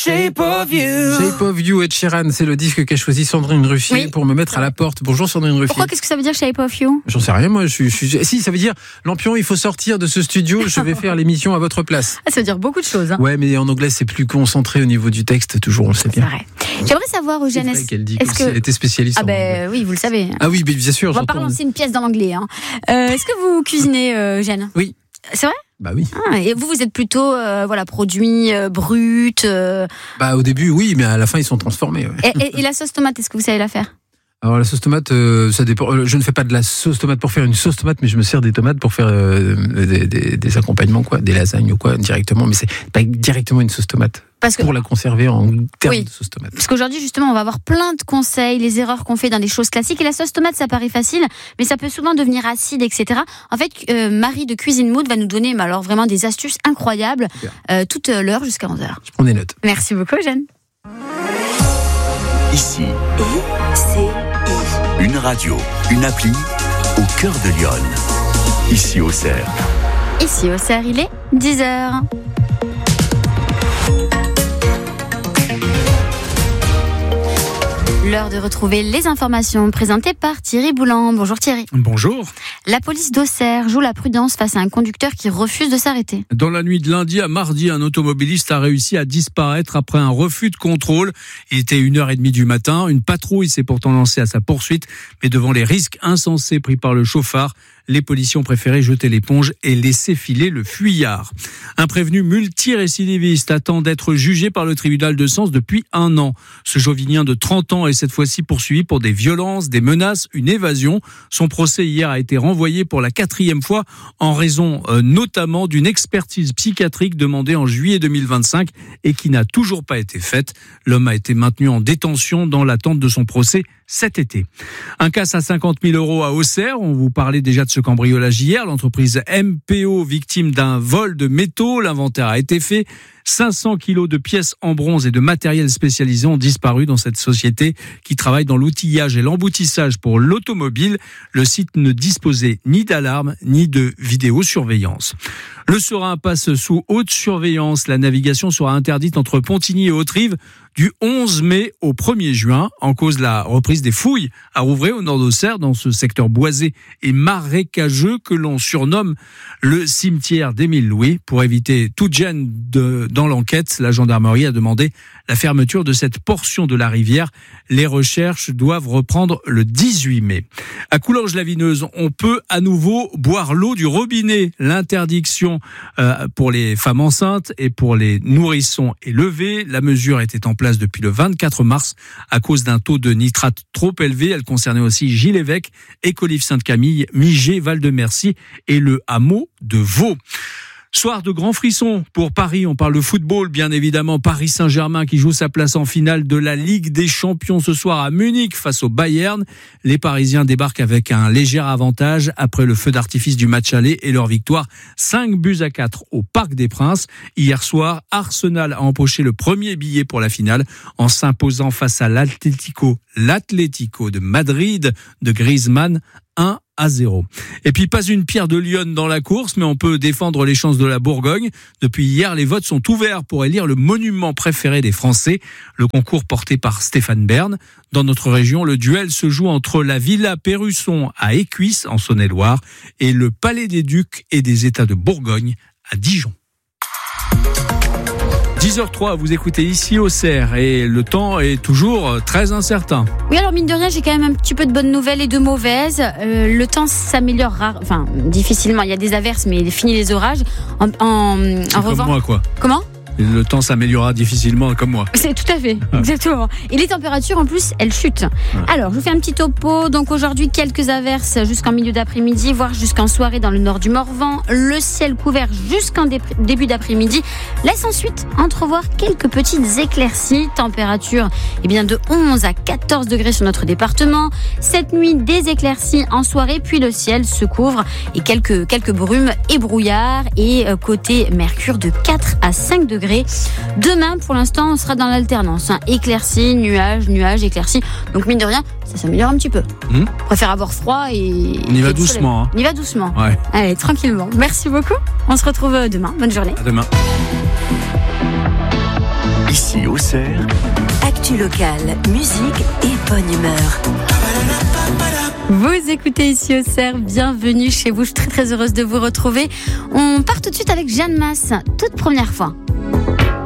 Shape of You. Shape of You, Ed Sheeran, c'est le disque qu'a choisi Sandrine Ruffier pour me mettre à la porte. Bonjour Sandrine Ruffier. Pourquoi, qu'est-ce que ça veut dire Shape of You? J'en sais rien, moi. Si, ça veut dire, Lampion, il faut sortir de ce studio, je vais faire l'émission à votre place. Ça veut dire beaucoup de choses. Hein. Ouais, mais en anglais, c'est plus concentré au niveau du texte, toujours, on le sait bien. C'est vrai. J'aimerais savoir, Eugène, qu'elle dit qu'elle était spécialiste. Ah ben oui, vous le savez. Ah oui, bien sûr. On va pas relancer une pièce dans l'anglais. Hein. Est-ce que vous cuisinez, Eugène? Oui. C'est vrai? Bah oui. Et vous êtes plutôt produit brut. Bah au début oui, mais à la fin ils sont transformés. Ouais. Et la sauce tomate, est-ce que vous savez la faire? Alors la sauce tomate, ça dépend. Je ne fais pas de la sauce tomate pour faire une sauce tomate, mais je me sers des tomates pour faire des accompagnements, quoi, des lasagnes ou quoi, directement. Mais c'est pas directement une sauce tomate. Pour la conserver en termes de sauce tomate. Parce qu'aujourd'hui, justement, on va avoir plein de conseils, les erreurs qu'on fait dans des choses classiques. Et la sauce tomate, ça paraît facile, mais ça peut souvent devenir acide, etc. En fait, Marie de Cuisine Mood va nous donner alors vraiment des astuces incroyables toute l'heure jusqu'à 11h. Je prends des notes. Merci beaucoup, Eugène. Ici, une radio, une appli au cœur de Lyon. Ici au Cerf. Ici au Cerf, il est 10h. L'heure de retrouver les informations présentées par Thierry Boulan. Bonjour Thierry. Bonjour. La police d'Auxerre joue la prudence face à un conducteur qui refuse de s'arrêter. Dans la nuit de lundi à mardi, un automobiliste a réussi à disparaître après un refus de contrôle. Il était 1h30 du matin. Une patrouille s'est pourtant lancée à sa poursuite, mais devant les risques insensés pris par le chauffard, les policiers ont préféré jeter l'éponge et laisser filer le fuyard. Un prévenu multirécidiviste attend d'être jugé par le tribunal de Sens depuis 1 an. Ce Jovinien de 30 ans est cette fois-ci poursuivi pour des violences, des menaces, une évasion. Son procès hier a été renvoyé pour la 4e fois en raison notamment d'une expertise psychiatrique demandée en juillet 2025 et qui n'a toujours pas été faite. L'homme a été maintenu en détention dans l'attente de son procès cet été. Un casse à 50 000 € à Auxerre. On vous parlait déjà de ce cambriolage hier. L'entreprise MPO, victime d'un vol de métaux. L'inventaire a été fait. 500 kilos de pièces en bronze et de matériel spécialisé ont disparu dans cette société qui travaille dans l'outillage et l'emboutissage pour l'automobile. Le site ne disposait ni d'alarme ni de vidéosurveillance. Le Serein passe sous haute surveillance. La navigation sera interdite entre Pontigny et Haute-Rive du 11 mai au 1er juin, en cause la reprise des fouilles à Rouvray au nord d'Auxerre, dans ce secteur boisé et marécageux que l'on surnomme le cimetière d'Émile Louis. Pour éviter toute gêne dans l'enquête, la gendarmerie a demandé la fermeture de cette portion de la rivière. Les recherches doivent reprendre le 18 mai. À Coulanges-la-Vineuse, on peut à nouveau boire l'eau du robinet. L'interdiction pour les femmes enceintes et pour les nourrissons est levée. La mesure était en place depuis le 24 mars à cause d'un taux de nitrate trop élevé. Elle concernait aussi Gilles-Évêque, Écolive-Sainte-Camille, Migé, Val-de-Mercy et le hameau de Vaux. Soir de grands frissons pour Paris. On parle de football, bien évidemment. Paris Saint-Germain qui joue sa place en finale de la Ligue des Champions ce soir à Munich face au Bayern. Les Parisiens débarquent avec un léger avantage après le feu d'artifice du match aller et leur victoire 5-4 au Parc des Princes. Hier soir, Arsenal a empoché le premier billet pour la finale en s'imposant face à l'Atlético de Madrid de Griezmann 1-0. Et puis pas une pierre de Lyon dans la course, mais on peut défendre les chances de la Bourgogne. Depuis hier, les votes sont ouverts pour élire le monument préféré des Français. Le concours porté par Stéphane Bern. Dans notre région, le duel se joue entre la Villa Perrusson à Écuisses, en Saône-et-Loire, et le Palais des Ducs et des États de Bourgogne à Dijon. 10h03, vous écoutez ici au Cerf et le temps est toujours très incertain. Oui, alors mine de rien, j'ai quand même un petit peu de bonnes nouvelles et de mauvaises. Le temps s'améliore difficilement. Il y a des averses, mais il est fini les orages. En revanche, comme moi, quoi. Comment ? Le temps s'améliorera difficilement comme moi. C'est tout à fait, exactement. Et les températures, en plus, elles chutent. Alors, je vous fais un petit topo. Donc aujourd'hui, quelques averses jusqu'en milieu d'après-midi, voire jusqu'en soirée dans le nord du Morvan. Le ciel couvert jusqu'en début d'après-midi laisse ensuite entrevoir quelques petites éclaircies. Température de 11 à 14 degrés sur notre département. Cette nuit, des éclaircies en soirée, puis le ciel se couvre et quelques brumes et brouillards. Et côté Mercure, de 4 à 5 degrés. Demain, pour l'instant, on sera dans l'alternance. Éclaircies, nuages, éclaircies. Donc, mine de rien, ça s'améliore un petit peu. On préfère avoir froid et... On y va doucement. On y va doucement. Ouais. Allez, tranquillement. Merci beaucoup. On se retrouve demain. Bonne journée. À demain. Ici. Ici Auxerre, actu locale, musique et bonne humeur. Vous écoutez Ici Auxerre, bienvenue chez vous, je suis très heureuse de vous retrouver. On part tout de suite avec Jeanne Masse, toute première fois.